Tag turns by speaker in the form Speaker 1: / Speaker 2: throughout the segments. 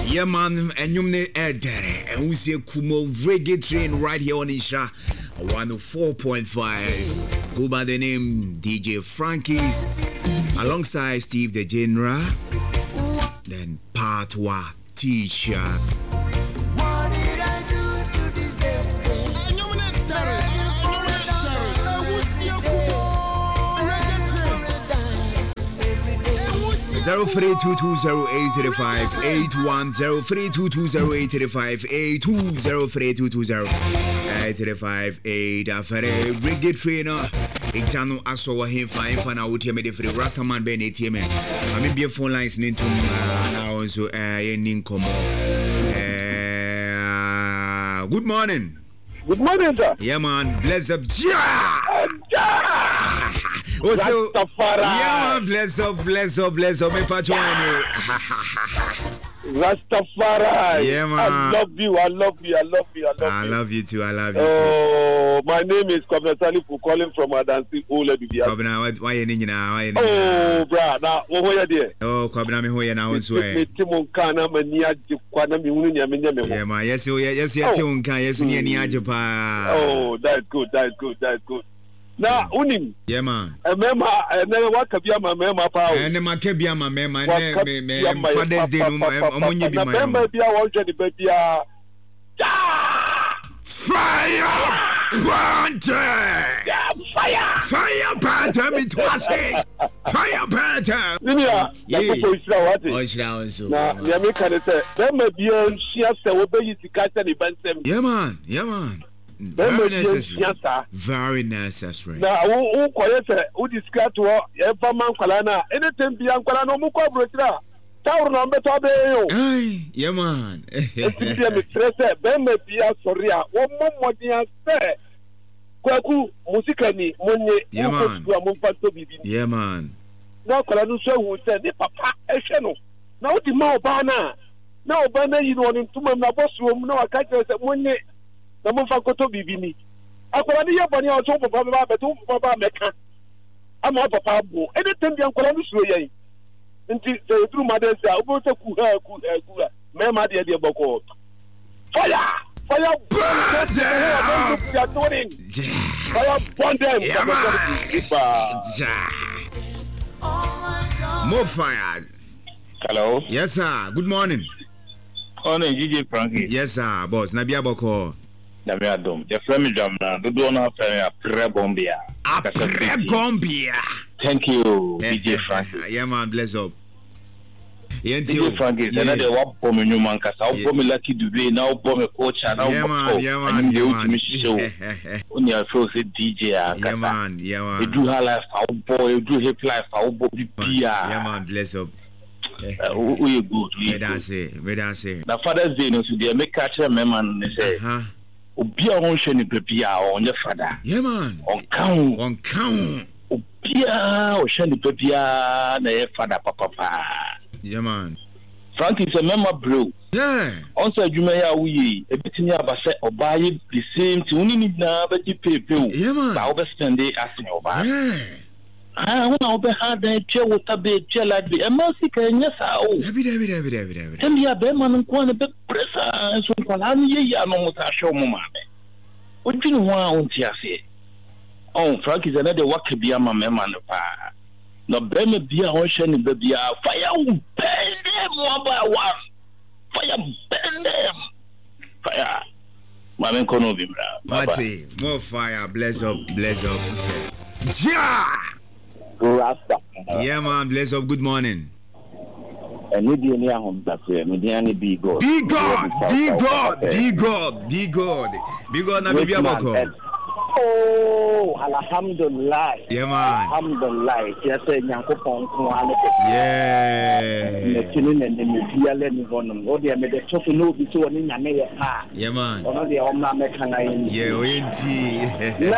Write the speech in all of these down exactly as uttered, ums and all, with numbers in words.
Speaker 1: Yeah, man, and you may add and we see Kumo Reggae Train right here on Isha one oh four point five. Go by the name D J Frankie's alongside Steve the General. Then Patwa T-shirt. Zero three two two zero eight three five eight one zero three two two zero eight three five eight two zero three two two zero eight three five eight. After a reggae trainer, Itano Aso him fine fan out here made free Rastaman Ben A T M. I mean, be phone lines into now so ending come. Good morning.
Speaker 2: Good morning, sir.
Speaker 1: Yeah, man. Bless up. Also, yeah, bless up, bless up, bless up, me patron.
Speaker 2: Rastafari.
Speaker 1: Yeah, man.
Speaker 2: I love you, I love you, I love you, I love you.
Speaker 1: I love you too, I love you too.
Speaker 2: Oh, my name is Kwabena Salifu, calling from Adansi Ole Bibia.
Speaker 1: Kwabena, why you need now? Why you need
Speaker 2: Oh, brah, now, what are you there?
Speaker 1: Oh, Kwabena, me who you now? So,
Speaker 2: me Timon Kana, me niya jikwana mi uni niya mi niya me.
Speaker 1: Yeah, man. Yes, you, yes, you Timon Kana, yes, niya niya japa.
Speaker 2: Oh, that's good, that's good, that's good. Na unim.
Speaker 1: Yeah, man.
Speaker 2: Mema, na wakabia ma mema pa.
Speaker 1: Na makabia ma mema na me me Father's Day no omonye bi ma.
Speaker 2: Na mema bia wo hwe de ba bia.
Speaker 1: Fire! Panther!
Speaker 2: Fire!
Speaker 1: Fire Panther me twice. Fire Panther.
Speaker 2: Ninia, ya ko isra wate.
Speaker 1: Oh, isra so.
Speaker 2: Na ya me kan say, mema bia nsia se wo be yi sika se ne bansem.
Speaker 1: Yeah, man. Yeah, man. Very necessary. Very necessary.
Speaker 2: Now, who quiet? Who discuss to ever man kalana? Anything beyond kalana, no more brother. Tower number two.
Speaker 1: Hey, yeah, man.
Speaker 2: It's a mistress. Ben may be a sorry. One more money say. Kwaku musikani money.
Speaker 1: Yeah, man. Yeah, man.
Speaker 2: Now kalanu so who said the papa esheno. Now the more bana. Now bana you know in two months na boss room. Now I can't say money. Na mo fa koto bibini akwara ni ye boni o so papa ba betu papa meka ama papa bo anything bi akwara no suro yen nti se duru madensia obo se ku ha ku ha ku me ma de de boko fire fire burn fire burn them
Speaker 1: more fire.
Speaker 3: Hello.
Speaker 1: Yes, sir. Good morning.
Speaker 3: Morning, D J Frankie.
Speaker 1: Yes, sir. Boss, na bia boko.
Speaker 3: Damiadom, the Flemish Jamna, the donor a pre-bombia.
Speaker 1: A pre-bombia.
Speaker 3: Thank you, D J Frankie.
Speaker 1: Yeah, man, bless up.
Speaker 3: D J Frankie, another one bomb in Human Cast. I'll bomb lucky to be now bomb a coach and now
Speaker 1: bomb. Yeah, man, yeah, man.
Speaker 3: Show. Only I feel say D J.
Speaker 1: Yeah, man, yeah, man.
Speaker 3: You do her life, our boy, you do hip life, our boy,
Speaker 1: yeah, man, bless up.
Speaker 3: Uh, we good.
Speaker 1: We that's it. We that's it.
Speaker 3: The Father's Day, no, so they make catch a man and say,
Speaker 1: huh?
Speaker 3: Obia on sheni pepia on your father.
Speaker 1: Yeah, man.
Speaker 3: On count.
Speaker 1: On count.
Speaker 3: Obia on sheni pepia na your father, papa.
Speaker 1: Yeah, man.
Speaker 3: Frank is a member, bro.
Speaker 1: Yeah.
Speaker 3: Also, you may have we a bit near Basse or buy the same to only need now, but you pay.
Speaker 1: Yeah, man.
Speaker 3: I'll be standing asking over.
Speaker 1: Yeah.
Speaker 3: I want to have a chair with a bit, chair like the America, and yes, oh,
Speaker 1: David, David, David, David, David.
Speaker 3: Tell me a beman and one a bit pressure, so Palani, I know what I show Mama. What do you want to say? Oh, Frank is another what could be a mamma. No, Brema be a ocean in baby, fire, burn them one by one. Fire, burn them. Fire. Mamma Konovim.
Speaker 1: Mati, more fire, bless up, bless up. Ja!
Speaker 4: Rasta.
Speaker 1: Yeah, man, bless up, good morning.
Speaker 4: And we didn't hear him that way. We didn't be God.
Speaker 1: Be God, be God, be God, be God. Be God, na baby abako.
Speaker 4: Oh, alhamdulillah.
Speaker 1: Yeah, man.
Speaker 4: Alhamdulillah. Yes, Yankopon Kwan.
Speaker 1: Yeah.
Speaker 4: The children and the media let me go on. Oh, they made the tough no be so in Yamea.
Speaker 1: Yeah, man.
Speaker 4: Oh, they are not making.
Speaker 1: Yeah, we indeed.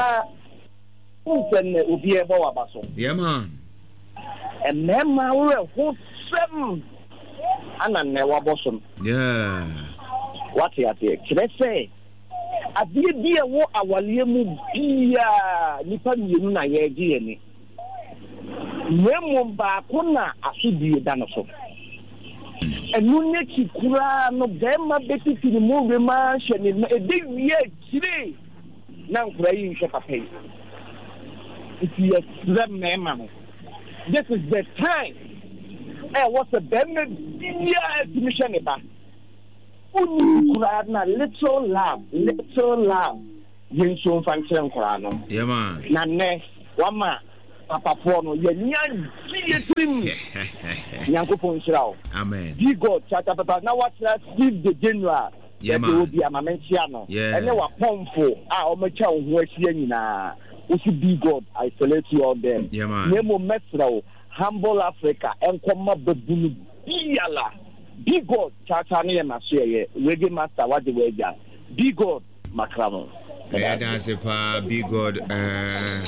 Speaker 1: Yeah, man.
Speaker 4: And then my whole seven and I never bosom.
Speaker 1: Yeah.
Speaker 4: What you say? Can I say? I did dear what our limu be Nippon Yuna Yagi. Nemo Bakuna, I should be a dinosaur. ɛnu ne ki kura no bɛrima bɛti fi ne mu bɛma hyɛ ne ma ɛde wie akyire na nkura yi nhwɛ papa yi nti yɛsrɛ mmarima no this is the time ɛwɔ sɛ bɛrima biara tumi hyɛ ne ba wonni kura na little love little love yɛn nso mfa nkyerɛ nkura no na nnɛ wama papafoɔ no yɛnya gye tirim nyankopɔn nhyira wo
Speaker 1: amen
Speaker 4: be God chata papa na watera Steve the General yɛde wo bi amamentia no ɛne wapɔmfo a ɔmɛkya wo ho ahyia nyinaa wosi be God I salute you all them na mo mesra wo humble Africa enkɔma babunu biyala be God chata ne yɛ maso yɛ reggae master wade wagya be God makramo
Speaker 1: yeah, that's a pa be God uh